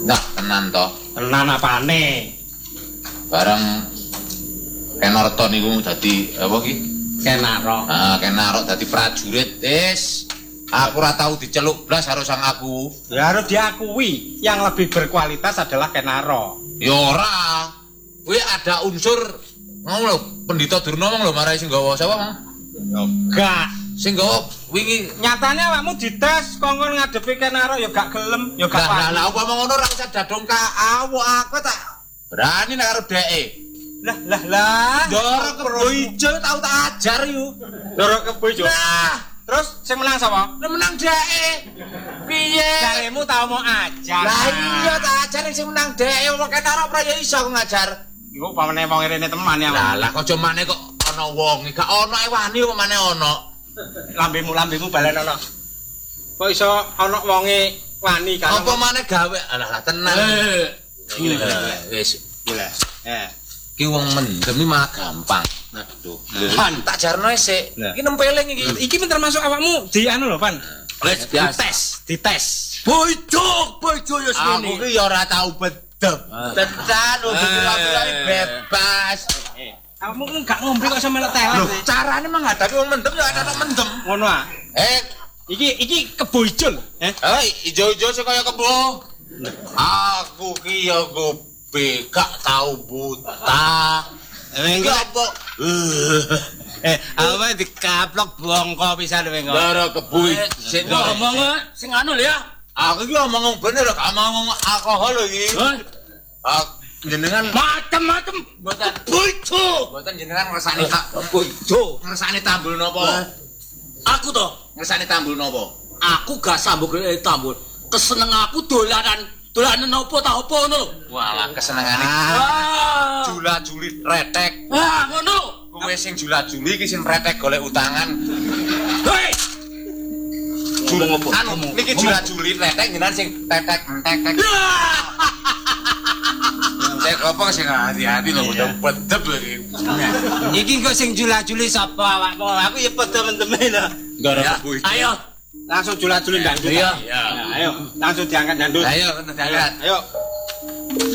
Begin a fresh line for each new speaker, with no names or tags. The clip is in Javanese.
Nah, tenan to.
Tenan apane?
Bareng Kenarto niku dadi apa ki?
Kenaro.
Ah, Kenaro dadi prajurit. Aku ora tau diceluk blas karo sang aku.
Ya harus diakui, yang lebih berkualitas adalah Kenaro.
Ya ora. Kuwi ada unsur ngono lho, Pendhita Durna mong lho marai sing gawa sapa mong?
Ya gak.
Sing gawa wingi
Nyatane awakmu dites kongkon ngadepi Kenaro ya gak gelem, ya gak
lah lah apa ngono ora usah dadong aku tak berani nek karo dheke.
Lah.
Ndoro Kebo Ijo tau tak ajar yo.
Ndoro Kebo Ijo.
Nah,
terus sing menang sapa?
Menang dheke. Piye?
Jaremu tau mau ajar.
Lah iya tak ajar sing menang dheke wong Kenaro ora ya iso aku ngajar.
Iku pamane wong rene teman ya.
Lah kok jomane kok ana wong, gak ana wani kok mane ana.
Lambemu balen ana. Kok iso ana wonge wani karo.
Apa maneh gawe? Alah tenan. Wis. Ki wong mendem iki mah gampang. Aduh. Pan tak jarno sik. Iki nempeleng iki.
Iki men termasuk awakmu di anu lho, Pan.
Wis
Dites.
Bojo ya semene. Aku ki ya ora tau bedeb. Tenan ojo bebas.
Awakmu gak ngombe kok iso melok telet.
Loh, carane menghadapi wong mendem ya ana mendem.
Ngono ah. Iki Kebo Ijo lho.
Ijo-ijo sing kaya kebo. Aku ki ya gobe gak tau buta.
Engko apa? Apa dikaplok bongko pisan kowe.
Ndara Kebo sing
ngomong sing anu lho ya.
Aku ki ngomong bener gak ngomong alkohol lho iki. Jenengan
macem-macem
mboten bojo. Mboten jenengan ngersani tak bojo. Ngersani tambul napa?
Aku to,
Ngersani tambul napa?
aku gak sambung tambul. Keseneng aku dolanan opo ta opo ngono.
Walah kesenengane. Jula-juli retek.
Ngono.
Kowe sing jula-juli iki sing retek golek utangan.
Hei. Ngomong opo?
Anu niki jula-juli retek jenengan sing tetek entek. Cek apa sing hati-hati lho bedeb lho iki.
Iki kok sing jula-juli sapa awakmu? Aku ya padha mendeme lho.
Ndara Kebo.
Ayo.
Langsung jula-juli ndandut.
Iya.
Ayo, langsung diangkat ndandut.
Ayo, diangkat.
Ayo.